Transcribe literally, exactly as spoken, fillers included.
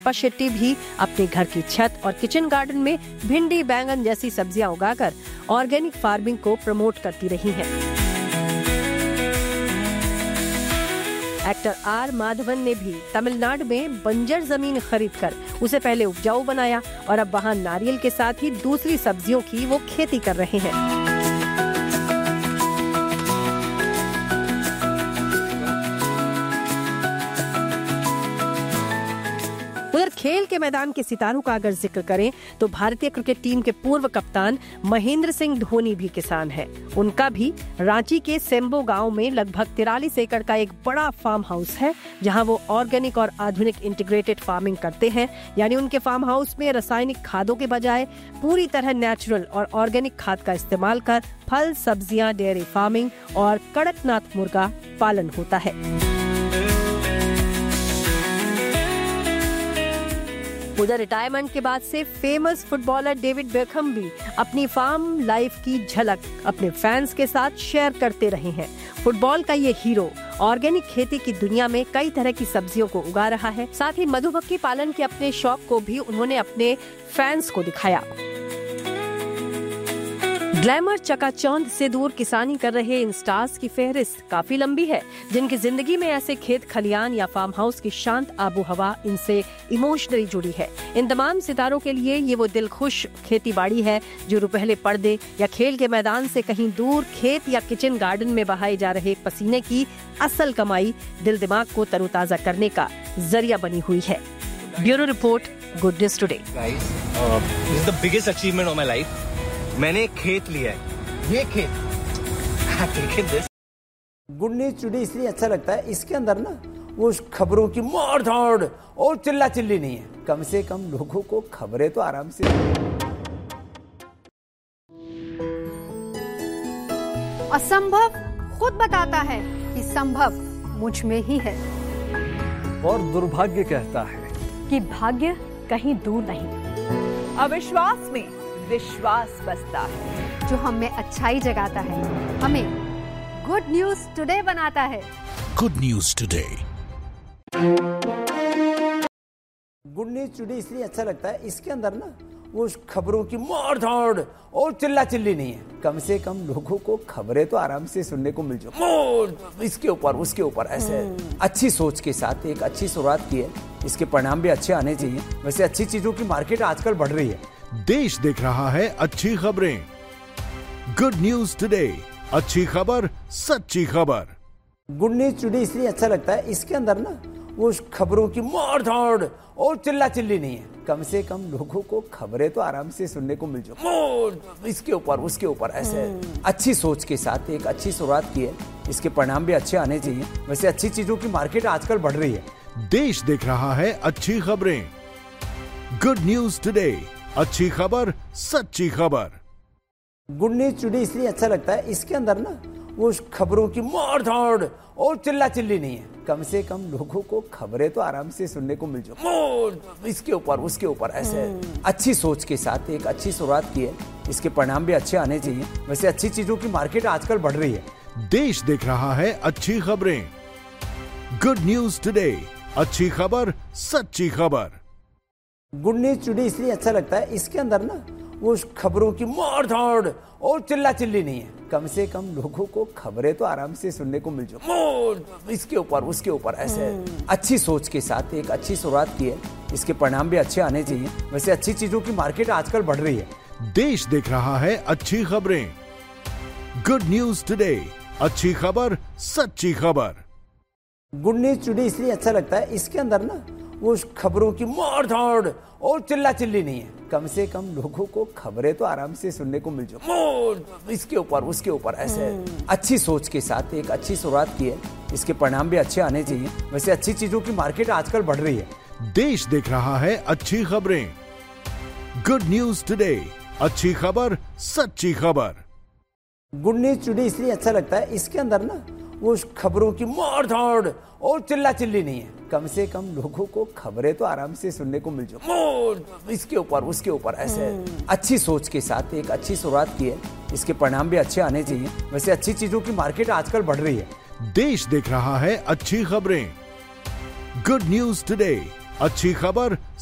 शिल्पा शेट्टी भी अपने घर की छत और किचन गार्डन में भिंडी, बैंगन जैसी सब्जियां उगाकर ऑर्गेनिक फार्मिंग को प्रमोट करती रही हैं। एक्टर आर माधवन ने भी तमिलनाडु में बंजर जमीन खरीदकर उसे पहले उपजाऊ बनाया और अब वहां नारियल के साथ ही दूसरी सब्जियों की वो खेती कर रहे हैं। उधर खेल के मैदान के सितारों का अगर जिक्र करें तो भारतीय क्रिकेट टीम के पूर्व कप्तान महेंद्र सिंह धोनी भी किसान हैं। उनका भी रांची के सेम्बो गांव में लगभग तिरालीस एकड़ का एक बड़ा फार्म हाउस है, जहां वो ऑर्गेनिक और आधुनिक इंटीग्रेटेड फार्मिंग करते हैं। यानी उनके फार्म हाउस में रासायनिक खादों के बजाय पूरी तरह नेचुरल और ऑर्गेनिक खाद का इस्तेमाल कर फल, सब्जियां, डेयरी फार्मिंग और कड़कनाथ मुर्गा पालन होता है। उधर रिटायरमेंट के बाद से फेमस फुटबॉलर डेविड बेकहम भी अपनी फार्म लाइफ की झलक अपने फैंस के साथ शेयर करते रहे हैं। फुटबॉल का ये हीरो ऑर्गेनिक खेती की दुनिया में कई तरह की सब्जियों को उगा रहा है। साथ ही मधुमक्खी पालन के अपने शौक को भी उन्होंने अपने फैंस को दिखाया। ग्लैमर चकाचौंध से दूर किसानी कर रहे इन स्टार्स की फेहरिस्त काफी लंबी है, जिनकी जिंदगी में ऐसे खेत खलियान या फार्म हाउस की शांत आबो हवा इनसे इमोशनली जुड़ी है। इन तमाम सितारों के लिए ये वो दिलखुश खेती बाड़ी है जो रुपहले पर्दे या खेल के मैदान से कहीं दूर खेत या किचन गार्डन में बहाए जा रहे पसीने की असल कमाई दिल दिमाग को तरोताजा करने का जरिया बनी हुई है। Bureau report, good news today. Guys, this is the biggest achievement of my life. मैंने एक खेत लिया है, ये खेत। गुड न्यूज टुडे इसलिए अच्छा लगता है, इसके अंदर ना वो खबरों की मार धाड़ और चिल्ला चिल्ली नहीं है। कम से कम लोगों को खबरें तो आराम से। असंभव खुद बताता है कि संभव मुझ में ही है, और दुर्भाग्य कहता है कि भाग्य कहीं दूर नहीं। अविश्वास में विश्वास बसता है, जो हमें अच्छाई जगाता है, हमें गुड न्यूज टुडे बनाता है। Good news today. Good news today इसलिए अच्छा लगता है, इसके अंदर ना वो खबरों की मार धाड़ और चिल्ला चिल्ली नहीं है। कम से कम लोगों को खबरें तो आराम से सुनने को मिल जाए, इसके ऊपर उसके ऊपर ऐसे अच्छी सोच के साथ एक अच्छी शुरुआत की है। इसके परिणाम भी अच्छे आने चाहिए। वैसे अच्छी चीजों की मार्केट आजकल बढ़ रही है। देश देख रहा है अच्छी खबरें। गुड न्यूज टुडे, अच्छी खबर, सच्ची खबर। गुड न्यूज टुडे इसलिए अच्छा लगता है, इसके अंदर ना वो खबरों की मार धाड़ और चिल्ला चिल्ली नहीं है। कम से कम लोगों को खबरें तो आराम से सुनने को मिल जाए, इसके ऊपर उसके ऊपर ऐसे अच्छी सोच के साथ एक अच्छी शुरुआत की है। इसके परिणाम भी अच्छे आने चाहिए। वैसे अच्छी चीजों की मार्केट आजकल बढ़ रही है। देश देख रहा है अच्छी खबरें। गुड न्यूज टुडे, अच्छी खबर, सच्ची खबर। गुड न्यूज टुडे इसलिए अच्छा लगता है, इसके अंदर ना वो खबरों की मार धाड़ और चिल्ला चिल्ली नहीं है। कम से कम लोगों को खबरें तो आराम से सुनने को मिल जाए, इसके ऊपर उसके ऊपर ऐसे अच्छी सोच के साथ एक अच्छी शुरुआत की है। इसके परिणाम भी अच्छे आने चाहिए। वैसे अच्छी चीजों की मार्केट आजकल बढ़ रही है। देश देख रहा है अच्छी खबरें। गुड न्यूज टुडे, अच्छी खबर, सच्ची खबर। गुड न्यूज टुडे इसलिए अच्छा लगता है, इसके अंदर ना वो खबरों की मार धाड़ और चिल्ला चिल्ली नहीं है। कम से कम लोगों को खबरें तो आराम से सुनने को मिल जाए, इसके ऊपर उसके ऊपर ऐसे अच्छी सोच के साथ एक अच्छी शुरुआत की है। इसके परिणाम भी अच्छे आने चाहिए। वैसे अच्छी चीजों की मार्केट आजकल बढ़ रही है। देश देख रहा है अच्छी खबरें। गुड न्यूज टुडे, अच्छी खबर, सच्ची खबर। गुड न्यूज टुडे इसलिए अच्छा लगता है, इसके अंदर ना वो खबरों की मार धाड़ और चिल्ला चिल्ली नहीं है। कम से कम लोगों को खबरें तो आराम से सुनने को मिल जाए, इसके ऊपर उसके ऊपर ऐसे अच्छी सोच के साथ एक अच्छी शुरुआत की है। इसके परिणाम भी अच्छे आने चाहिए। वैसे अच्छी चीजों की मार्केट आजकल बढ़ रही है। देश देख रहा है अच्छी खबरें। गुड न्यूज टुडे, अच्छी खबर, सच्ची खबर। गुड न्यूज टुडे इसलिए अच्छा लगता है, इसके अंदर ना वो खबरों की मार धाड़ और चिल्ला चिल्ली नहीं है। कम से कम लोगों को खबरें तो आराम से सुनने को मिल जाए, इसके ऊपर उसके ऊपर ऐसे अच्छी सोच के साथ एक अच्छी शुरुआत की है। इसके परिणाम भी अच्छे आने चाहिए। वैसे अच्छी चीजों की मार्केट आजकल बढ़ रही है। देश देख रहा है अच्छी खबरें। गुड न्यूज टुडे, अच्छी खबर